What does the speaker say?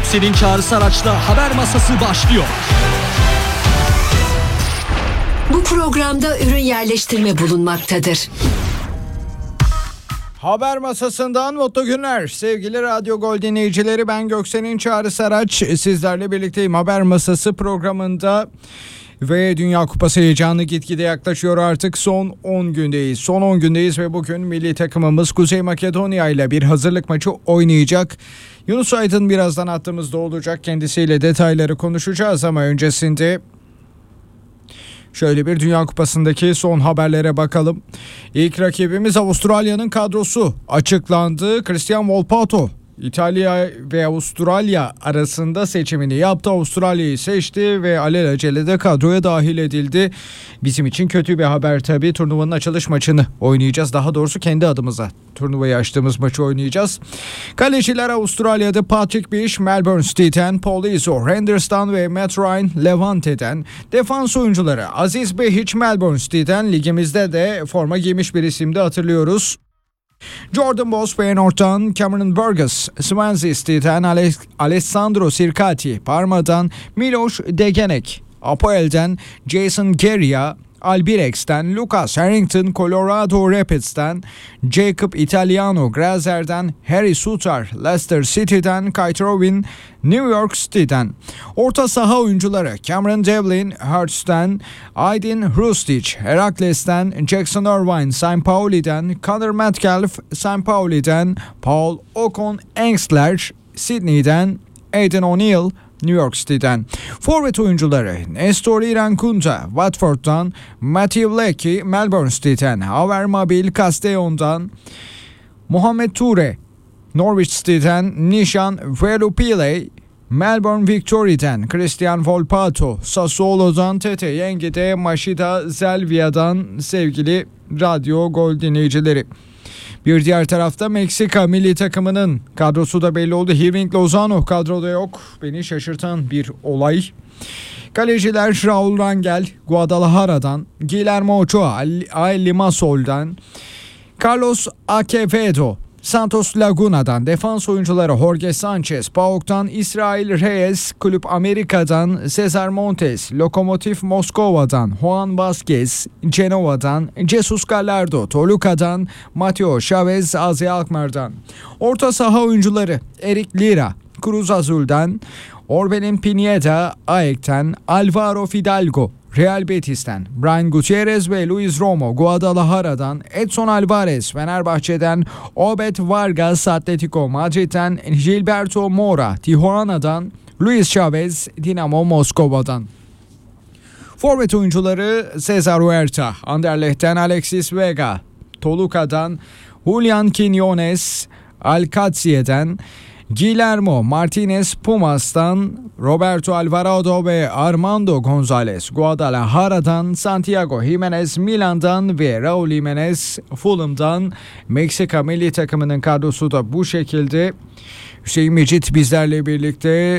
Göksel'in Çağrı Saraç'la haber masası başlıyor. Bu programda ürün yerleştirme bulunmaktadır. Haber masasından mutlu günler. Sevgili Radyo Gol dinleyicileri, ben Göksel'in Çağrı Saraç. Sizlerle birlikteyim haber masası programında. Ve Dünya Kupası heyecanı gitgide yaklaşıyor artık. Son 10 gündeyiz. Son 10 gündeyiz ve bugün milli takımımız Kuzey Makedonya ile bir hazırlık maçı oynayacak. Yunus Aydın birazdan hattımızda olacak. Kendisiyle detayları konuşacağız ama öncesinde şöyle bir Dünya Kupası'ndaki son haberlere bakalım. İlk rakibimiz Avustralya'nın kadrosu açıklandı. Christian Volpato İtalya ve Avustralya arasında seçimini yaptı. Avustralya'yı seçti ve alelacele de kadroya dahil edildi. Bizim için kötü bir haber tabii. Turnuvanın açılış maçını oynayacağız. Daha doğrusu kendi adımıza turnuvayı açtığımız maçı oynayacağız. Kaleciler Avustralya'da Patrick Bish, Melbourne City'den, Paul Iso, Henderson ve Matt Ryan, Levante'den. Defans oyuncuları Aziz Behic, Melbourne City'den. Ligimizde de forma giymiş bir isimde hatırlıyoruz. Jordan Boss Feyenoord'dan, Cameron Burgess Swansea City'den, Alessandro Sircati Parma'dan, Miloš Degenek Apoel'den, Jason Geria Albirex'ten, Lucas Harrington Colorado Rapids'ten, Jacob Italiano Grazer'den, Harry Suter Leicester City'den, Kite Robin New York City'den. Orta saha oyuncuları Cameron Devlin Hearts'ten, Aydin Hrustic Herakles'ten, Jackson Irvine St. Pauli'den, Connor Metcalf St. Pauli'den, Paul Ocon Engstler Sydney'den, Aidan O'Neill New York City'den. Forvet oyuncuları Nestor Irankunda Watford'dan, Matthew Leckie Melbourne City'den, Haver Mabil Castellon'dan, Mohamed Toure Norwich City'den, Nishan Velupile Melbourne Victory'den, Christian Volpato Sassuolo'dan, Tete Yengi'de Mashida Zelvia'dan sevgili Radyo Gol dinleyicileri. Bir diğer tarafta Meksika milli takımının kadrosu da belli oldu. Hirving Lozano kadroda yok. Beni şaşırtan bir olay. Kaleciler Raul Rangel Guadalajara'dan, Guillermo Ochoa Limassol'dan, Carlos Acevedo Santos Laguna'dan. Defans oyuncuları Jorge Sanchez PAOK'tan, İsrail Reyes Kulüp Amerika'dan, Cesar Montes Lokomotiv Moskova'dan, Juan Vazquez Cenova'dan, Jesus Gallardo Toluca'dan, Mateo Chavez AZ Alkmaar'dan. Orta saha oyuncuları Eric Lira Cruz Azul'dan, Orbelin Pineda AEK'ten, Alvaro Fidalgo Real Betis'ten, Brian Gutierrez ve Luis Romo Guadalajara'dan, Edson Alvarez Fenerbahçe'den, Obed Vargas Atletico Madrid'den, Gilberto Mora Tijuana'dan, Luis Chavez Dinamo Moskova'dan. Forvet oyuncuları Cesar Huerta Anderlecht'ten, Alexis Vega Toluca'dan, Julian Quiñones Alcace'den, Guillermo Martinez Pumas'tan, Roberto Alvarado ve Armando González Guadalajara'dan, Santiago Jiménez Milan'dan ve Raúl Jiménez Fulham'dan. Meksika milli takımının kadrosu da bu şekilde. Hüseyin Mecit bizlerle birlikte.